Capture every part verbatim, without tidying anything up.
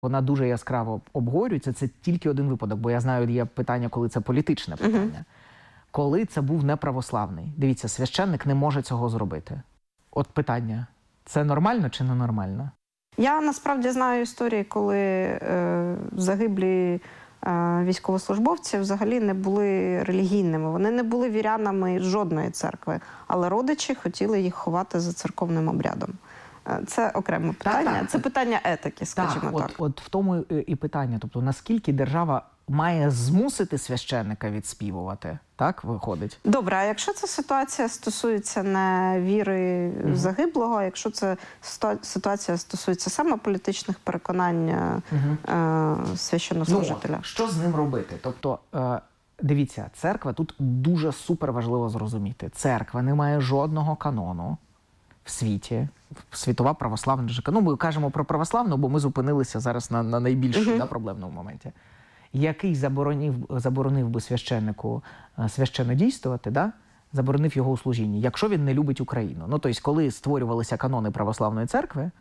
Вона дуже яскраво обговорюється, це тільки один випадок, бо я знаю, є питання, коли це політичне питання. Uh-huh. Коли це був неправославний. Дивіться, священник не може цього зробити. От питання, це нормально чи не нормально? Я насправді знаю історії, коли е, загиблі е, військовослужбовці взагалі не були релігійними. Вони не були вірянами жодної церкви, але родичі хотіли їх ховати за церковним обрядом. Це окреме питання. Так, так. Це питання етики, скажімо так. так. От, от в тому і питання. Тобто, наскільки держава має змусити священника відспівувати, так, виходить? Добре, а якщо ця ситуація стосується не віри mm-hmm. загиблого, а якщо це ситуація стосується саме політичних переконань mm-hmm. е- священнослужителя? Ну, що з ним робити? Тобто, е- дивіться, церква, тут дуже супер важливо зрозуміти. Церква не має жодного канону в світі, світова православна ЖК. Ну, ми кажемо про православну, бо ми зупинилися зараз на, на найбільш uh-huh. да, проблемному моменті. Який заборонив, заборонив би священнику священно дійствувати, да? Заборонив його у служінні, якщо він не любить Україну. Ну, тобто, коли створювалися канони православної церкви,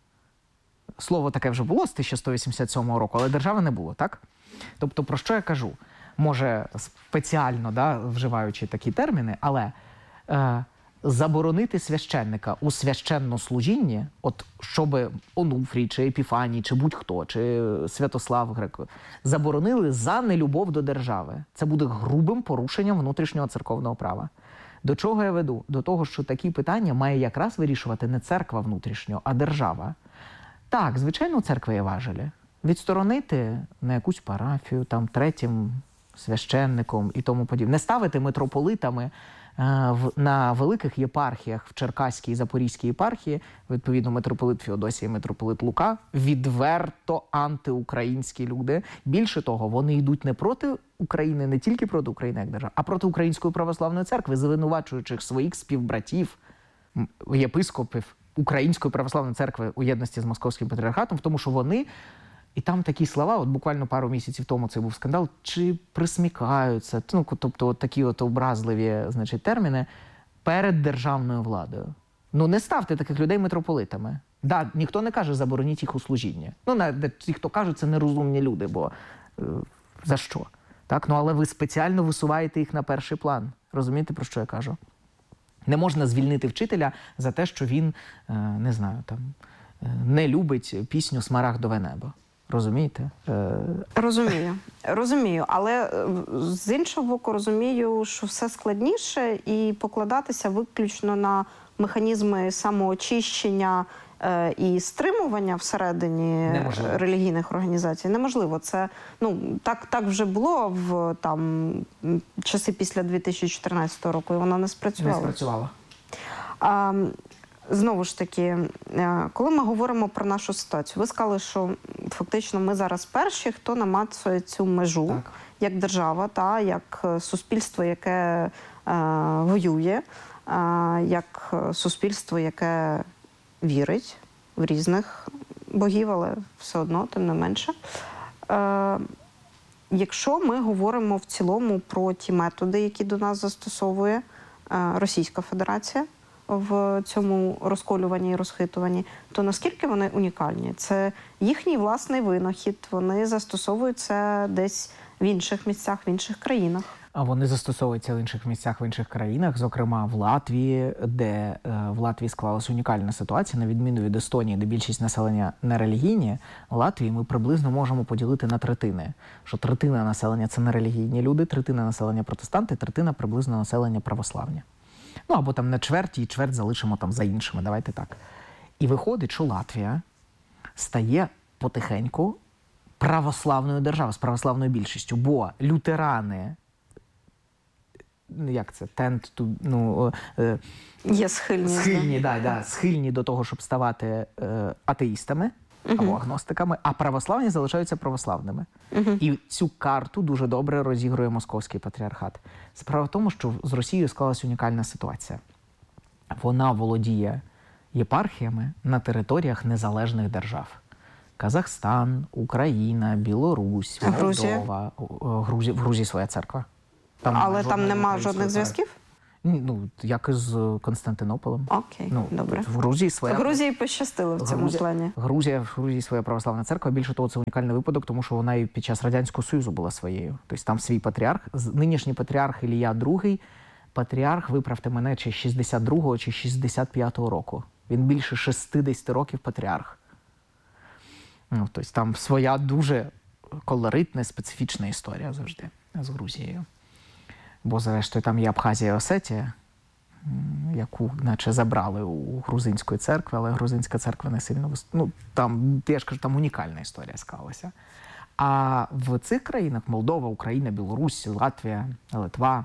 слово таке вже було з тисяча сто вісімдесят сьомого року, але держави не було, так? Тобто, про що я кажу? Може, спеціально, да, вживаючи такі терміни, але... Е, заборонити священника у священнослужінні, от щоб Онуфрій, чи Епіфаній, чи будь-хто, чи Святослав Греко, заборонили за нелюбов до держави. Це буде грубим порушенням внутрішнього церковного права. До чого я веду? До того, що такі питання має якраз вирішувати не церква внутрішньо, а держава. Так, звичайно, у церкви є важелі. Відсторонити на якусь парафію, там, третім священником і тому подібне. Не ставити митрополитами на великих єпархіях в Черкаській і Запорізькій єпархії, відповідно, митрополит Феодосій і митрополит Лука, відверто антиукраїнські люди. Більше того, вони йдуть не проти України, не тільки проти України як держави, а проти Української православної церкви, звинувачуючи своїх співбратів, єпископів Української православної церкви у єдності з Московським патріархатом в тому, що вони... І там такі слова, от буквально пару місяців тому це був скандал, чи присмікаються, ну, тобто от такі от образливі, значить, терміни перед державною владою. Ну, не ставте таких людей митрополитами. Да, ніхто не каже, забороніть їх у служінні. Ну, навіть ті, хто кажуть, це нерозумні люди, бо е, за що? Так, ну, але ви спеціально висуваєте їх на перший план. Розумієте, про що я кажу? Не можна звільнити вчителя за те, що він, е, не знаю, там, е, не любить пісню «Смарагдове небо». Розумієте? Розумію. Розумію. Але з іншого боку розумію, що все складніше і покладатися виключно на механізми самоочищення е, і стримування всередині неможливо. Релігійних організацій неможливо. Це, ну, так, так вже було в там, часи після дві тисячі чотирнадцятого року, і воно не спрацювало. Не спрацювало. А, Знову ж таки, коли ми говоримо про нашу ситуацію, ви сказали, що фактично ми зараз перші, хто намацує цю межу, так, як держава, та, як суспільство, яке е, воює, е, як суспільство, яке вірить в різних богів, але все одно, тим не менше. Е, якщо ми говоримо в цілому про ті методи, які до нас застосовує е, Російська Федерація, в цьому розколюванні і розхитуванні, то наскільки вони унікальні? Це їхній власний винахід, вони застосовують це десь в інших місцях, в інших країнах. А вони застосовуються в інших місцях, в інших країнах, зокрема в Латвії, де е, в Латвії склалася унікальна ситуація, на відміну від Естонії, де більшість населення нерелігійні, в Латвії ми приблизно можемо поділити на третини. Що третина населення – це нерелігійні люди, третина населення – протестанти, третина приблизно населення – православні. Ну, або там на чверть, і чверть залишимо там за іншими, давайте так. І виходить, що Латвія стає потихеньку православною державою, з православною більшістю, бо лютерани, як це, tend to, ну, е, є схильні, схильні, да, да, схильні до того, щоб ставати е, атеїстами, Uh-huh. або агностиками, а православні залишаються православними. Uh-huh. І цю карту дуже добре розігрує Московський патріархат. Справа в тому, що з Росією склалася унікальна ситуація. Вона володіє єпархіями на територіях незалежних держав. Казахстан, Україна, Білорусь, Молдова, Грузія. В Грузії своя церква. Там Але там нема жодних зв'язків? Ну, як і з Константинополем. Окей, ну, добре. В Грузії своя... Грузії пощастило в цьому Грузія, плані. Грузія, в Грузії своя православна церква. Більше того, це унікальний випадок, тому що вона і під час Радянського Союзу була своєю. Тобто там свій патріарх. Нинішній патріарх Ілія другий, патріарх, виправте мене, чи шістдесят другого, чи шістдесят п'ятого року. Він більше шістдесят років патріарх. Ну, тобто там своя дуже колоритна, специфічна історія завжди з Грузією. Бо, зрештою, там є Абхазія і Осетія, яку, наче, забрали у грузинської церкви, але грузинська церква не сильно... Ну, там, я ж кажу, там унікальна історія склалася. А в цих країнах – Молдова, Україна, Білорусь, Латвія, Литва,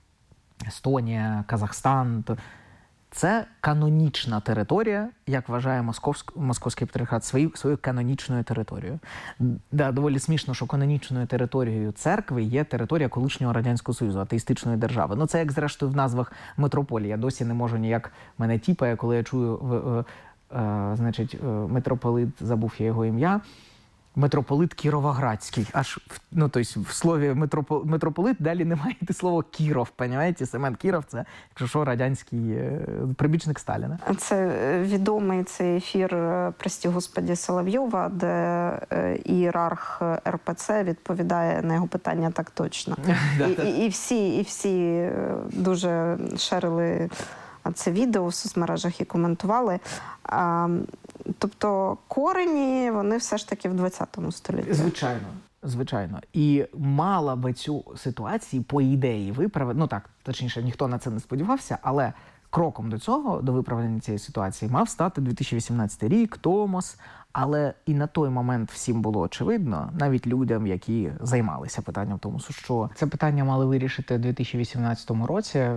Естонія, Казахстан – це канонічна територія, як вважає Московськ... Московський патріархат, свою, свою канонічною територією. Да, доволі смішно, що канонічною територією церкви є територія колишнього Радянського Союзу, атеїстичної держави. Ну це як, зрештою, в назвах митрополії. Я досі не можу ніяк мене тіпає, коли я чую, в, е, е, значить, е, митрополит, забув я його ім'я, митрополит Кіровоградський. Аж, ну, тобто, в слові митропол... митрополит далі немає йти слово Кіров, понімаєте? Семен Кіров – це, якщо що, радянський е, прибічник Сталіна. Це відомий цей ефір, прості господі, Соловйова, де е, ієрарх ер пе це відповідає на його питання так точно. і, і, і, всі, і всі дуже шерили це відео в соцмережах і коментували. А, тобто корені, вони все ж таки в двадцятому столітті. Звичайно, звичайно. І мала би цю ситуацію, по ідеї, виправити, ну так, точніше, ніхто на це не сподівався, але кроком до цього, до виправлення цієї ситуації, мав стати дві тисячі вісімнадцятий рік, Томос, але і на той момент всім було очевидно, навіть людям, які займалися питанням Томосу, що це питання мали вирішити у дві тисячі вісімнадцятому році,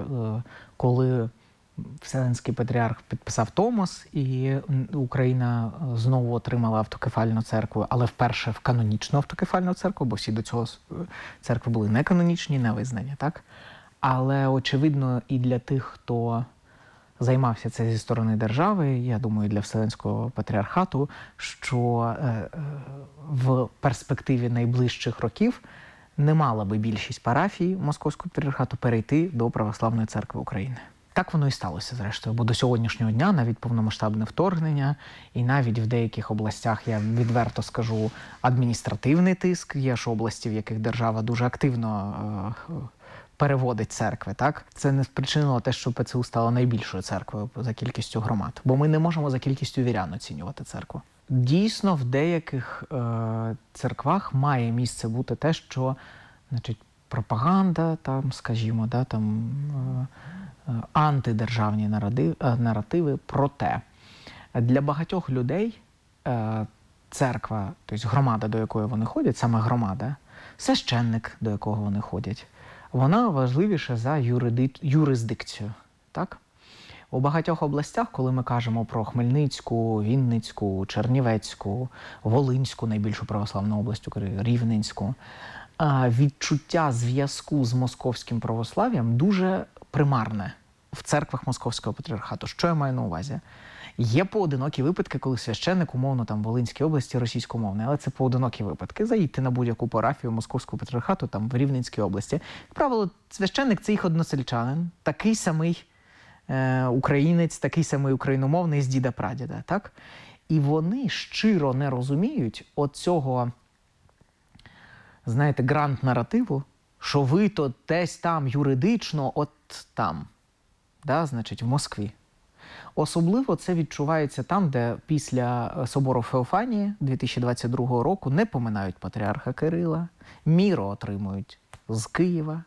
коли Вселенський патріарх підписав Томос, і Україна знову отримала автокефальну церкву, але вперше в канонічну автокефальну церкву, бо всі до цього церкви були не канонічні, не визнані, так? Але, очевидно, і для тих, хто займався це зі сторони держави, я думаю, для Вселенського патріархату, що в перспективі найближчих років не мала би більшість парафій Московського патріархату перейти до Православної церкви України. Так воно і сталося, зрештою, бо до сьогоднішнього дня навіть повномасштабне вторгнення, і навіть в деяких областях, я відверто скажу, адміністративний тиск. Є ж області, в яких держава дуже активно е, переводить церкви, так? Це не спричинило те, що пе це у стало найбільшою церквою за кількістю громад. Бо ми не можемо за кількістю вірян оцінювати церкву. Дійсно, в деяких е, церквах має місце бути те, що, значить, пропаганда, там, скажімо, да, там... Е, антидержавні наративи, проте для багатьох людей церква, тобто громада, до якої вони ходять, саме громада, священник, до якого вони ходять, вона важливіша за юриди... юрисдикцію. Так? У багатьох областях, коли ми кажемо про Хмельницьку, Вінницьку, Чернівецьку, Волинську, найбільшу православну область України, Рівненську, відчуття зв'язку з московським православ'ям дуже примарне в церквах Московського патріархату. Що я маю на увазі? Є поодинокі випадки, коли священник, умовно, там, в Волинській області російськомовний, але це поодинокі випадки. Заїдьте на будь-яку парафію Московського патріархату, там, в Рівненській області. Як правило, священник – це їх односельчанин, такий самий е, українець, такий самий україномовний з діда-прадіда, так? І вони щиро не розуміють оцього, знаєте, грант-наративу, що ви то десь там юридично, от там, да, значить, в Москві. Особливо це відчувається там, де після собору Феофанії дві тисячі двадцять другого року не поминають патріарха Кирила, міру отримують з Києва.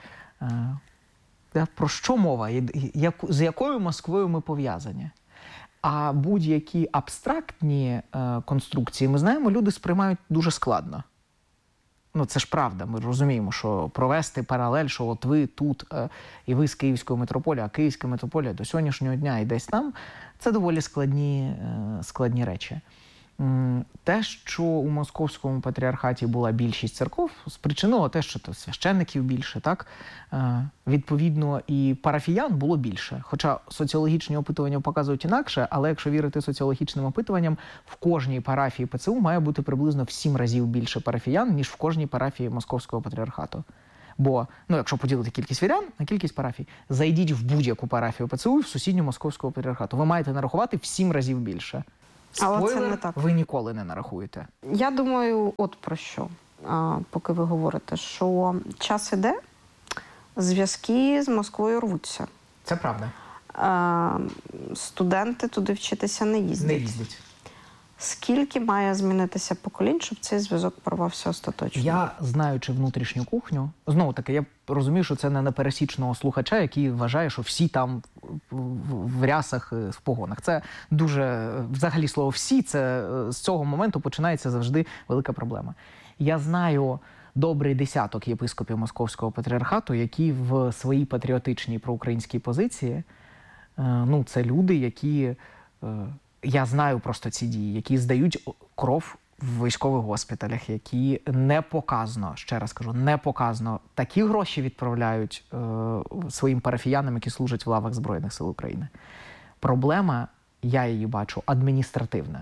Про що мова? З якою Москвою ми пов'язані? А будь-які абстрактні конструкції, ми знаємо, люди сприймають дуже складно. Ну, це ж правда, ми розуміємо, що провести паралель, що от ви тут, е, і ви з Київської митрополії, а Київська митрополія до сьогоднішнього дня і десь там, це доволі складні, е, складні речі. М, те, що у Московському патріархаті була більшість церков, спричинило те, що то священників більше, так? Е, відповідно, і парафіян було більше. Хоча соціологічні опитування показують інакше, але якщо вірити соціологічним опитуванням, в кожній парафії ПЦУ має бути приблизно в сім разів більше парафіян, ніж в кожній парафії Московського патріархату. Бо, ну, якщо поділити кількість вірян на кількість парафій, зайдіть в будь-яку парафію ПЦУ в сусідню Московського патріархату. Ви маєте нарахувати в сім разів більше. Але Спойлер, це не так. Ви ніколи не нарахуєте. Я думаю, от про що, а, поки ви говорите, що час іде, зв'язки з Москвою рвуться. Це правда. А, студенти туди вчитися не їздять. Не їздять. Скільки має змінитися поколінь, щоб цей зв'язок порвався остаточно? Я, знаючи внутрішню кухню, знову таки, я розумію, що це не на пересічного слухача, який вважає, що всі там в рясах, в погонах. Це дуже, взагалі слово «всі», це з цього моменту починається завжди велика проблема. Я знаю добрий десяток єпископів Московського патріархату, які в своїй патріотичній проукраїнській позиції, ну, це люди, які... Я знаю просто ці дії, які здають кров в військових госпіталях, які не показно, ще раз кажу, не показно такі гроші відправляють е, своїм парафіянам, які служать в лавах Збройних сил України. Проблема, я її бачу, адміністративна.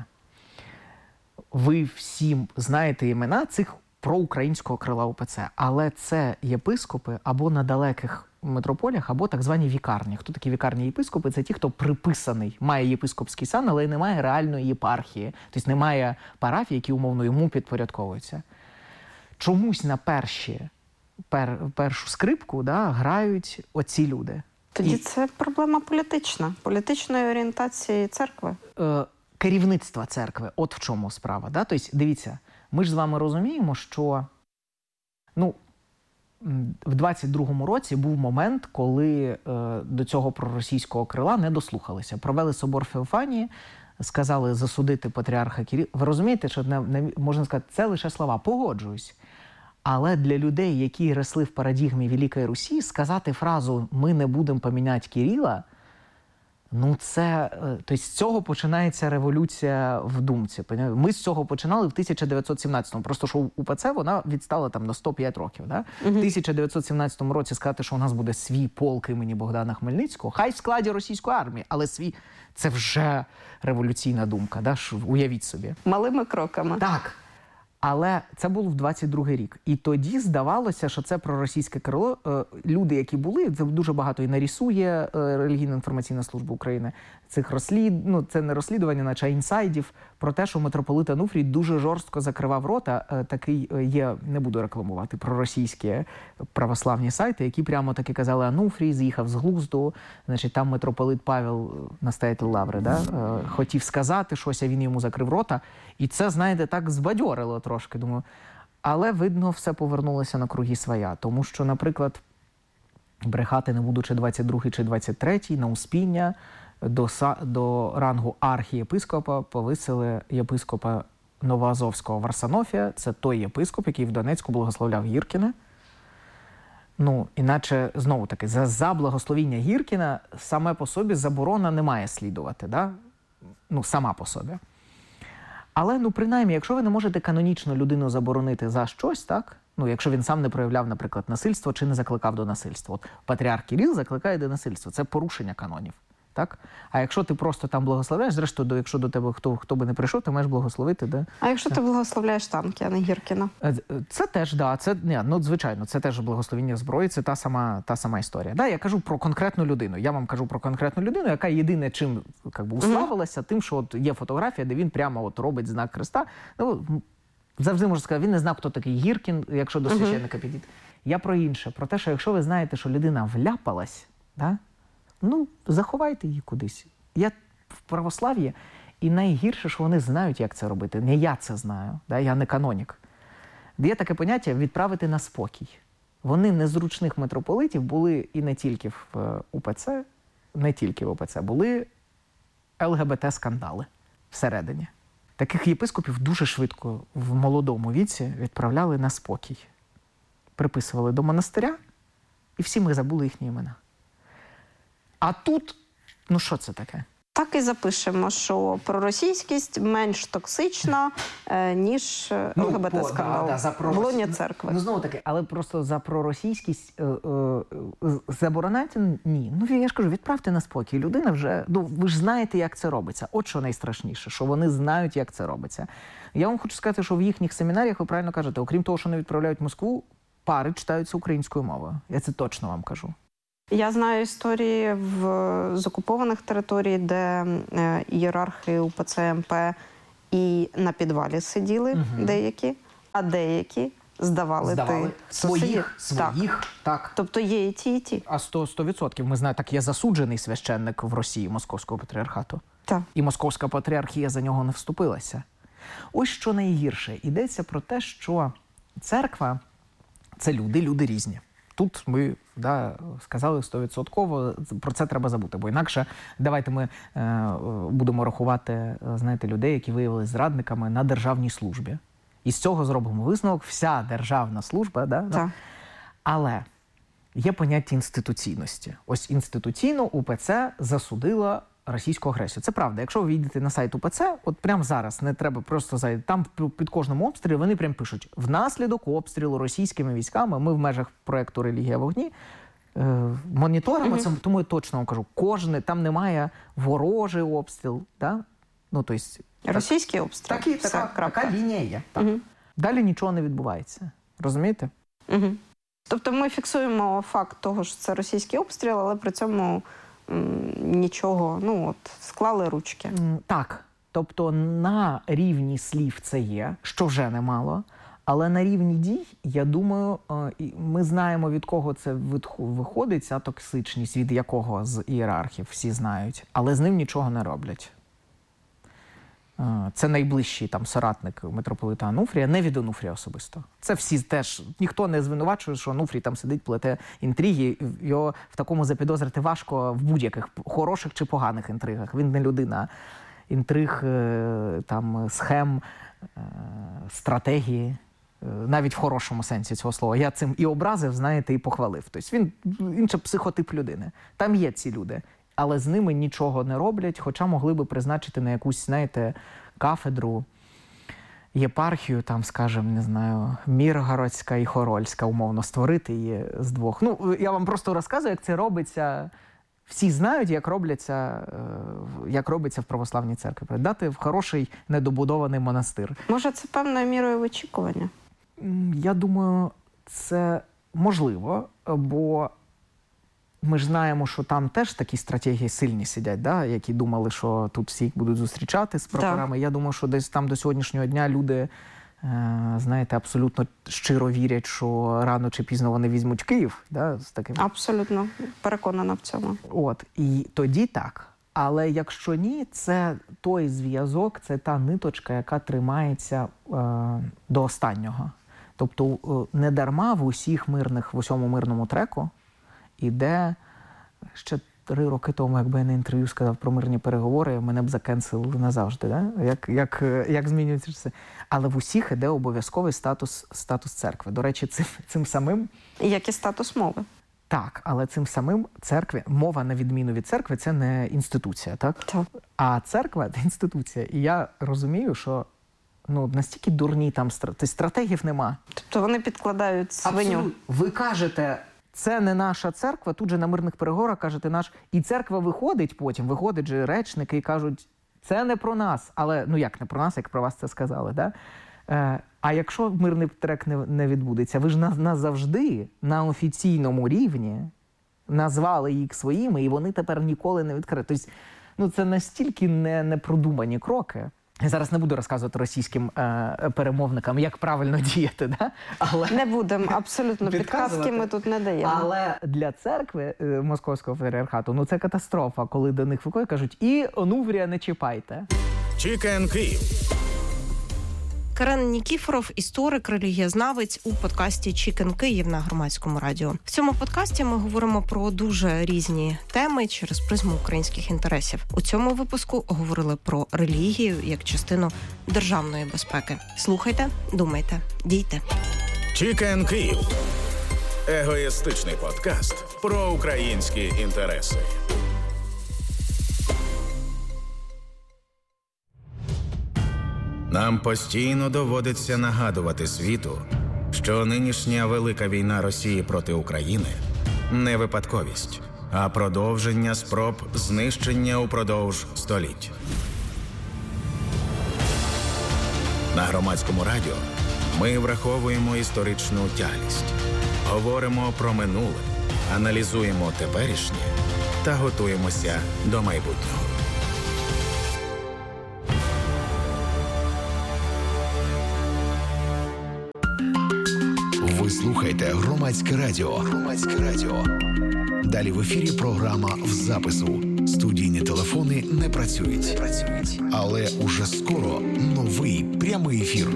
Ви всі знаєте імена цих проукраїнського крила УПЦ, але це єпископи або на далеких митрополіях, або так звані вікарні. Хто такі вікарні єпископи? Це ті, хто приписаний, має єпископський сан, але не має реальної єпархії. Тобто немає парафій, які умовно йому підпорядковуються. Чомусь на перші, пер, першу скрипку, да, грають оці люди. Тоді І... це проблема політична, політичної орієнтації церкви. Е, керівництва церкви. От в чому справа. Да? Тобто, дивіться, ми ж з вами розуміємо, що, ну, в двадцять другому році був момент, коли е, до цього проросійського крила не дослухалися. Провели собор Феофанії, сказали засудити патріарха Кирила. Ви розумієте, що не, не, можна сказати, це лише слова, погоджуюсь. Але для людей, які росли в парадігмі Великої Русі, сказати фразу «ми не будемо поміняти Кирила», ну це, тобто з цього починається революція в думці. Ми з цього починали в тисяча дев'ятсот сімнадцятому. Просто що УПЦ, вона відстала там на сто п'ять років. Да? Uh-huh. В тисяча дев'ятсот сімнадцятому році сказати, що у нас буде свій полк імені Богдана Хмельницького, хай в складі російської армії, але свій, це вже революційна думка, да? Уявіть собі. Малими кроками. Так. Але це було в двадцять другий рік. І тоді здавалося, що це проросійське крило. Люди, які були, це дуже багато і нарісує Релігійна інформаційна служба України, цих розслід... ну, це не розслідування, наче інсайдів, про те, що митрополит Ануфрій дуже жорстко закривав рота. Такий є, не буду рекламувати, проросійські православні сайти, які прямо таки казали, Ануфрій з'їхав з глузду, значить, там митрополит Павел, настоятель Лаври, да, хотів сказати щось, а він йому закрив рота. І це, знаєте, так збадьорило трошки, думаю. Але, видно, все повернулося на круги своя. Тому що, наприклад, брехати не буду, чи двадцять другий, чи двадцять третій, на Успіння до, до рангу архієпископа повисили єпископа Новоазовського Варсонофія. Це той єпископ, який в Донецьку благословляв Гіркіна. Ну, іначе, знову-таки, за, за благословіння Гіркіна саме по собі заборона не має слідувати, да? Ну, сама по собі. Але, ну, принаймні, якщо ви не можете канонічно людину заборонити за щось, так? Ну, якщо він сам не проявляв, наприклад, насильство чи не закликав до насильства. От патріарх Кирил закликає до насильства. Це порушення канонів, так? А якщо ти просто там благословляєш, зрештою, якщо до тебе хто, хто би не прийшов, ти маєш благословити, да? А якщо ти благословляєш танки, а не Гіркіна? Це теж, да, це, ні, ну, звичайно, це теж благословіння зброї, це та сама, та сама історія. Да, я кажу про конкретну людину. Я вам кажу про конкретну людину, яка єдине чим, як би, уславилася, mm-hmm. тим, що от є фотографія, де він прямо от робить знак Христа. Ну, завжди можу сказати, він не знав, хто такий Гіркін, якщо до священника підійти. Я про інше, про те, що якщо ви знаєте, що людина вляпалась, да, ну, заховайте її кудись. Я в православ'ї, і найгірше, що вони знають, як це робити. Не я це знаю, да? Я не канонік. Є таке поняття «відправити на спокій». Вони незручних митрополитів були і не тільки в УПЦ, не тільки в УПЦ, були ЛГБТ-скандали всередині. Таких єпископів дуже швидко в молодому віці відправляли на спокій. Приписували до монастиря, і всі ми забули їхні імена. А тут, ну що це таке? Так і запишемо, що проросійськість менш токсична, е, ніж ну, ЛГБТ-скандал да, да, в лоні церкви. Ну, знову таки, але просто за проросійськість е, е, забороняти? Ні. Ну, я ж кажу, відправте на спокій. Людина вже, ну, ви ж знаєте, як це робиться. От що найстрашніше, що вони знають, як це робиться. Я вам хочу сказати, що в їхніх семінаріях, ви правильно кажете, окрім того, що не відправляють в Москву, пари читаються українською мовою. Я це точно вам кажу. Я знаю історії в, з окупованих територій, де е, ієрархи УПЦ МП і на підвалі сиділи угу. деякі, а деякі здавали, здавали. Ти, своїх, своїх, так. так. Тобто є і ті, і ті. А сто відсотків. Ми знаємо, так є засуджений священник в Росії Московського патріархату. Так. І Московська патріархія за нього не вступилася. Ось що найгірше. Йдеться про те, що церква – це люди, люди різні. Тут ми да, сказали стовідсотково, про це треба забути. Бо інакше давайте ми е, будемо рахувати, знаєте, людей, які виявилися зрадниками на державній службі. І з цього зробимо висновок, вся державна служба. Да, да. Але є поняття інституційності. Ось інституційно УПЦ засудила російську агресію. Це правда. Якщо ви війдете на сайт УПЦ, от прямо зараз, не треба просто зайти, там під кожним обстрілом вони прям пишуть: внаслідок обстрілу російськими військами, ми в межах проєкту «Релігія в вогні» е, моніторимо угу. це, тому я точно вам кажу, кожне, там немає ворожий обстріл, да? Ну, то есть, російський обстріл. Так, Все, така, така лінія є. Так. Угу. Далі нічого не відбувається. Розумієте? Угу. Тобто ми фіксуємо факт того, що це російський обстріл, але при цьому нічого, ну от, склали ручки. Так. Тобто на рівні слів це є, що вже немало, але на рівні дій, я думаю, ми знаємо, від кого це виходить, ця токсичність, від якого з ієрархів, всі знають, але з ним нічого не роблять. Це найближчий там соратник митрополита Онуфрія, не від Онуфрія особисто. Це всі теж, ніхто не звинувачує, що Онуфрій там сидить, плете інтриги, його в такому запідозрити важко в будь-яких хороших чи поганих інтригах. Він не людина інтриг, там, схем, стратегії, навіть в хорошому сенсі цього слова. Я цим і образив, знаєте, і похвалив. Тобто він інший психотип людини. Там є ці люди. Але з ними нічого не роблять, хоча могли би призначити на якусь, знаєте, кафедру, єпархію, там, скажімо, не знаю, Міргородська і Хорольська, умовно, створити її з двох. Ну, я вам просто розказую, як це робиться. Всі знають, як робляться, як робиться в православній церкві. Дати в хороший недобудований монастир. Може, це певною мірою очікування? Я думаю, це можливо, бо ми ж знаємо, що там теж такі стратегії сильні сидять, да? Які думали, що тут всі їх будуть зустрічати з прапорами. Так. Я думаю, що десь там до сьогоднішнього дня люди, е, знаєте, абсолютно щиро вірять, що рано чи пізно вони візьмуть Київ. Да? З таким... Абсолютно. Переконана в цьому. От. І тоді так. Але якщо ні, це той зв'язок, це та ниточка, яка тримається е, до останнього. Тобто е, не дарма в усіх мирних, в усьому мирному треку іде, ще три роки тому, якби я на інтерв'ю сказав про мирні переговори, мене б закенселили назавжди, да? як, як, як змінюється все. Але в усіх іде обов'язковий статус, статус церкви. До речі, цим, цим самим... Як і статус мови. Так, але цим самим церкві, мова на відміну від церкви, це не інституція, так? Так. А церква – це інституція. І я розумію, що ну, настільки дурні там стратегів нема. Тобто вони підкладають свиню. Абсолютно. Ви кажете... Це не наша церква, тут же на мирних переговорах кажете наш. І церква виходить потім, виходять же речники і кажуть, це не про нас. Але, ну як не про нас, як про вас це сказали, да? Е, а якщо мирний трек не, не відбудеться, ви ж назавжди на офіційному рівні назвали їх своїми, і вони тепер ніколи не відкриють. Тобто, ну це настільки не, непродумані кроки. Я зараз не буду розказувати російським е, перемовникам, як правильно діяти, да? Але не будемо, абсолютно, підказки ми тут не даємо. Але для церкви е, Московського патріархату, ну це катастрофа, коли до них виходять, кажуть, і Онуфрія не чіпайте. Чікен Київ. Карен Нікіфоров, історик, релігієзнавець у подкасті «Чікен Київ» на Громадському радіо. В цьому подкасті ми говоримо про дуже різні теми через призму українських інтересів. У цьому випуску говорили про релігію як частину державної безпеки. Слухайте, думайте, дійте. «Чікен Київ» – егоїстичний подкаст про українські інтереси. Нам постійно доводиться нагадувати світу, що нинішня велика війна Росії проти України – не випадковість, а продовження спроб знищення упродовж століть. На Громадському радіо Ми враховуємо історичну тяглість, говоримо про минуле, аналізуємо теперішнє та готуємося до майбутнього. Ви слухаєте Громадське радіо. Громадське радіо. Далі в ефірі програма «В запису». Студійні телефони не працюють. Не працюють. Але уже скоро новий прямий ефір.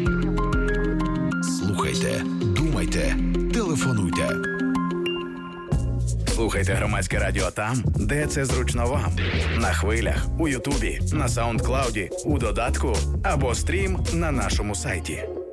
Слухайте, думайте, телефонуйте. Слухайте Громадське радіо там, де це зручно вам. На хвилях, у Ютубі, на Саундклауді, у додатку або стрім на нашому сайті.